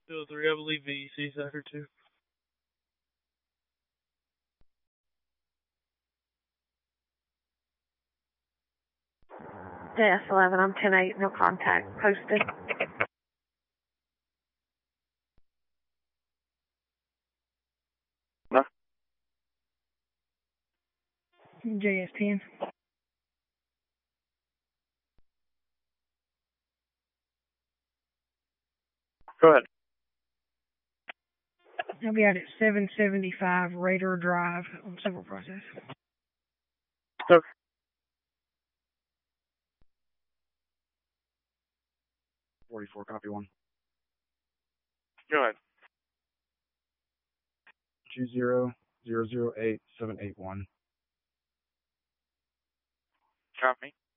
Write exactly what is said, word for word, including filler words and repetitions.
two oh three, I believe V E C sector two. J S eleven, I'm ten eight, no contact, posted. No. J S ten. Go ahead. I'll be out at seven seventy-five Raider Drive on civil process. Okay. forty-four, copy one. Go ahead. two zero zero zero eight seven eight one. Copy.